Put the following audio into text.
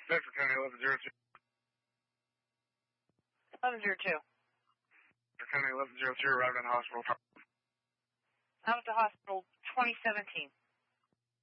Bedford County 1102. 1102. Bedford County 1102 arrived in the hospital. I'm at the hospital 2017.